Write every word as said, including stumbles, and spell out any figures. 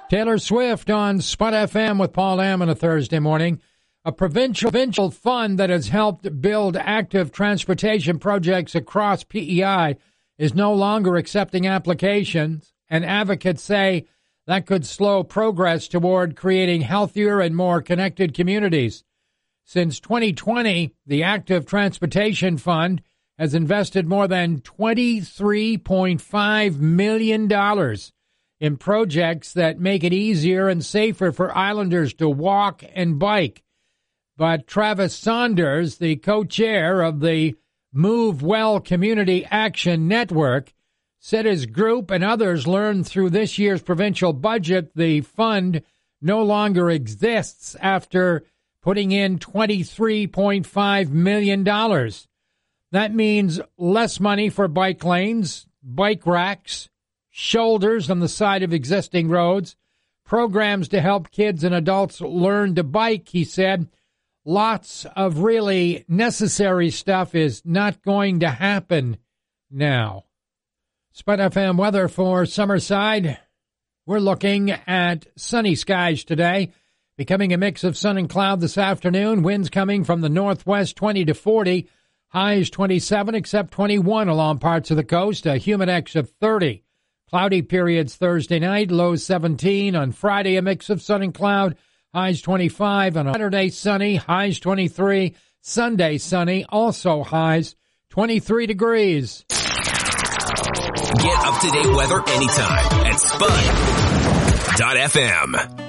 Taylor Swift on Spud F M with Paul Lamb on a Thursday morning. A provincial, provincial fund that has helped build active transportation projects across P E I is no longer accepting applications, and advocates say that could slow progress toward creating healthier and more connected communities. Since twenty twenty, the Active Transportation Fund has invested more than twenty-three point five million dollars in projects that make it easier and safer for Islanders to walk and bike. But Travis Saunders, the co-chair of the Move Well Community Action Network, said his group and others learned through this year's provincial budget the fund no longer exists after putting in twenty-three point five million dollars. That means less money for bike lanes, bike racks, shoulders on the side of existing roads, programs to help kids and adults learn to bike, he said. Lots of really necessary stuff is not going to happen now. Spud F M weather for Summerside. We're looking at sunny skies today, becoming a mix of sun and cloud this afternoon. Winds coming from the northwest, twenty to forty. Highs twenty-seven, except twenty-one along parts of the coast. A humidex of thirty. Cloudy periods Thursday night, lows seventeen. On Friday, a mix of sun and cloud, highs twenty-five. On Saturday, sunny, highs twenty-three. Sunday, sunny, also highs twenty-three degrees. Get up-to-date weather anytime at Spud dot F M.